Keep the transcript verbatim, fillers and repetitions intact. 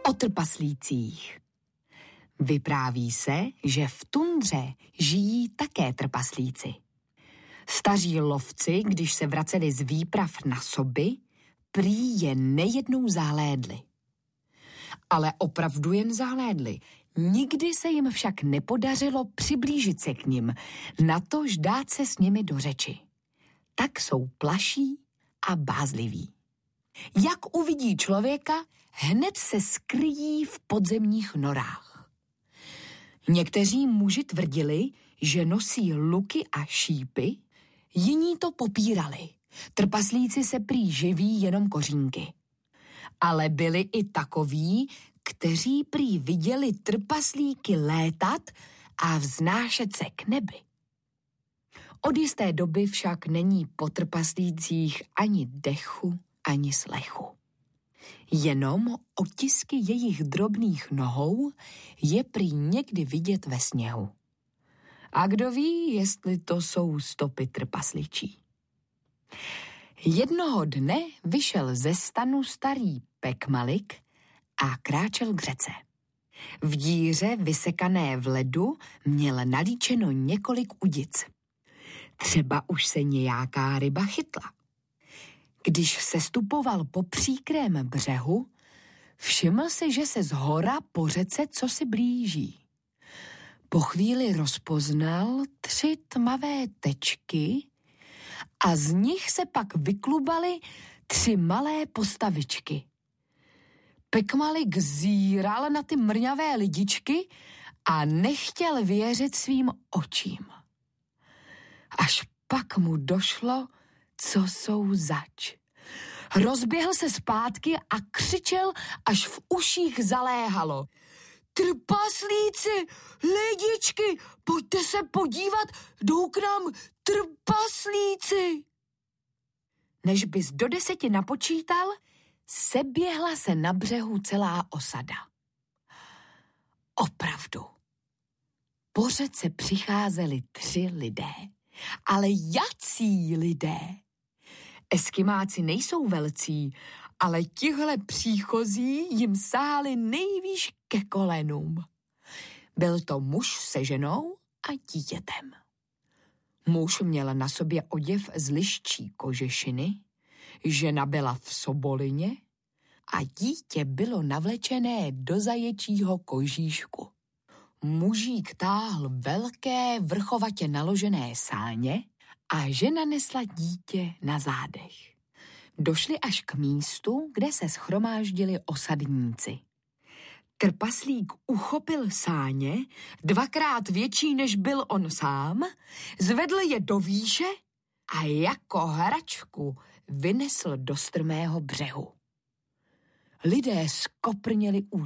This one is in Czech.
O trpaslících. Vypráví se, že v tundře žijí také trpaslíci. Staří lovci, když se vraceli z výprav na soby, prý je nejednou zahlédli. Ale opravdu jen zahlédli. Nikdy se jim však nepodařilo přiblížit se k nim, natož dát se s nimi do řeči. Tak jsou plaší a bázliví. Jak uvidí člověka, hned se skryjí v podzemních norách. Někteří muži tvrdili, že nosí luky a šípy, jiní to popírali. Trpaslíci se prý živí jenom kořínky. Ale byli i takoví, kteří prý viděli trpaslíky létat a vznášet se k nebi. Od jisté doby však není po trpaslících ani dechu, ani slechu. Jenom otisky jejich drobných nohou je prý někdy vidět ve sněhu. A kdo ví, jestli to jsou stopy trpasličí. Jednoho dne vyšel ze stanu starý Pekmalik a kráčel k řece. V díře vysekané v ledu měl nalíčeno několik udic. Třeba už se nějaká ryba chytla. Když sestupoval po příkrém břehu, všiml si, že se zhora po řece cosi blíží. Po chvíli rozpoznal tři tmavé tečky a z nich se pak vyklubaly tři malé postavičky. Pekmalik zíral na ty mrňavé lidičky a nechtěl věřit svým očím. Až pak mu došlo, co jsou zač. Rozběhl se zpátky a křičel, až v uších zaléhalo. Trpaslíci, lidičky, pojďte se podívat, jdou k nám trpaslíci. Než bys do deseti napočítal, seběhla se na břehu celá osada. Opravdu. Po řece přicházeli tři lidé. Ale jací lidé? Eskimáci nejsou velcí, ale tihle příchozí jim sáhli nejvýš ke kolenům. Byl to muž se ženou a dítětem. Muž měl na sobě oděv z liščí kožešiny, žena byla v sobolině a dítě bylo navlečené do zaječího kožíšku. Mužík táhl velké vrchovatě naložené sáně a žena nesla dítě na zádech. Došli až k místu, kde se shromáždili osadníci. Trpaslík uchopil sáně, dvakrát větší, než byl on sám, zvedl je do výše a jako hračku vynesl do strmého břehu. Lidé skoprněli úžasem.